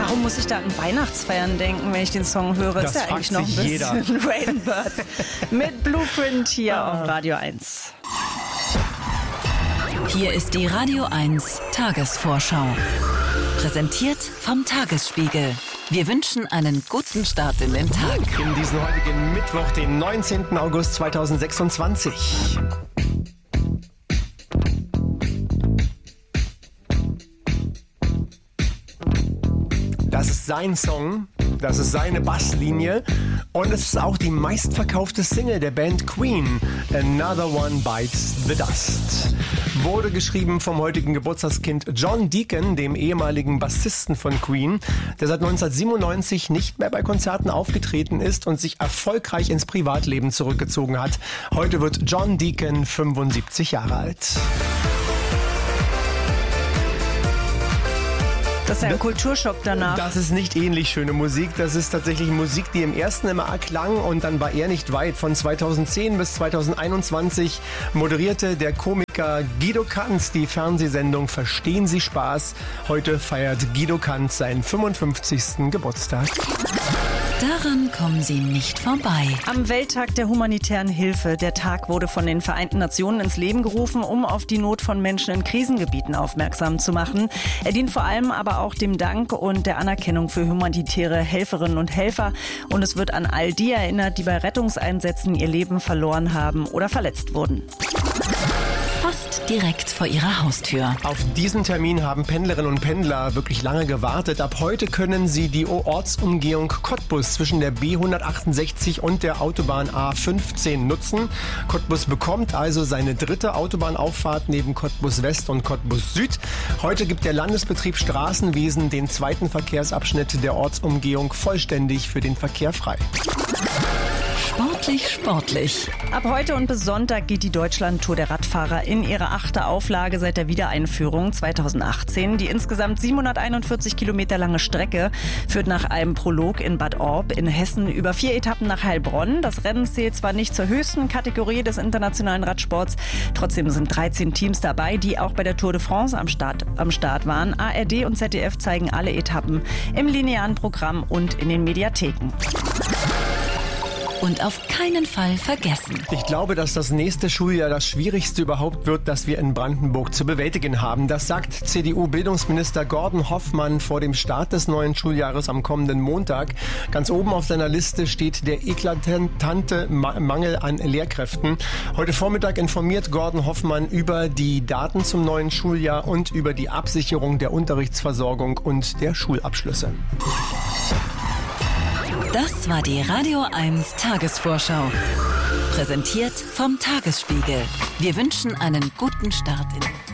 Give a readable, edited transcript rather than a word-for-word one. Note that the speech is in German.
Warum muss ich da an Weihnachtsfeiern denken, wenn ich den Song höre? Das ist ja eigentlich noch ein bisschen jeder. Rainbirds mit Blueprint hier auf Radio 1. Hier ist die Radio 1 Tagesvorschau. Präsentiert vom Tagesspiegel. Wir wünschen einen guten Start in den Tag. In diesen heutigen Mittwoch, den 19. August 2026. Das ist sein Song, das ist seine Basslinie und es ist auch die meistverkaufte Single der Band Queen, Another One Bites the Dust. Wurde geschrieben vom heutigen Geburtstagskind John Deacon, dem ehemaligen Bassisten von Queen, der seit 1997 nicht mehr bei Konzerten aufgetreten ist und sich erfolgreich ins Privatleben zurückgezogen hat. Heute wird John Deacon 75 Jahre alt. Das ist ja ein Kulturschock danach. Das ist nicht ähnlich schöne Musik. Das ist tatsächlich Musik, die im ersten immer erklang und dann war er nicht weit. Von 2010 bis 2021 moderierte der Komiker Guido Kanz die Fernsehsendung Verstehen Sie Spaß. Heute feiert Guido Kanz seinen 55. Geburtstag. Daran kommen Sie nicht vorbei. Am Welttag der humanitären Hilfe. Der Tag wurde von den Vereinten Nationen ins Leben gerufen, um auf die Not von Menschen in Krisengebieten aufmerksam zu machen. Er dient vor allem aber auch dem Dank und der Anerkennung für humanitäre Helferinnen und Helfer. Und es wird an all die erinnert, die bei Rettungseinsätzen ihr Leben verloren haben oder verletzt wurden. Fast direkt vor Ihrer Haustür. Auf diesen Termin haben Pendlerinnen und Pendler wirklich lange gewartet. Ab heute können sie die Ortsumgehung Cottbus zwischen der B168 und der Autobahn A15 nutzen. Cottbus bekommt also seine dritte Autobahnauffahrt neben Cottbus West und Cottbus Süd. Heute gibt der Landesbetrieb Straßenwesen den zweiten Verkehrsabschnitt der Ortsumgehung vollständig für den Verkehr frei. Sportlich. Ab heute und bis Sonntag geht die Deutschland-Tour der Radfahrer in ihre 8. Auflage seit der Wiedereinführung 2018. Die insgesamt 741 Kilometer lange Strecke führt nach einem Prolog in Bad Orb in Hessen über 4 Etappen nach Heilbronn. Das Rennen zählt zwar nicht zur höchsten Kategorie des internationalen Radsports, trotzdem sind 13 Teams dabei, die auch bei der Tour de France am Start waren. ARD und ZDF zeigen alle Etappen im linearen Programm und in den Mediatheken. Und auf keinen Fall vergessen. Ich glaube, dass das nächste Schuljahr das schwierigste überhaupt wird, das wir in Brandenburg zu bewältigen haben. Das sagt CDU-Bildungsminister Gordon Hoffmann vor dem Start des neuen Schuljahres am kommenden Montag. Ganz oben auf seiner Liste steht der eklatante Mangel an Lehrkräften. Heute Vormittag informiert Gordon Hoffmann über die Daten zum neuen Schuljahr und über die Absicherung der Unterrichtsversorgung und der Schulabschlüsse. Das war die Radio 1 Tagesvorschau. Präsentiert vom Tagesspiegel. Wir wünschen einen guten Start in den Tag.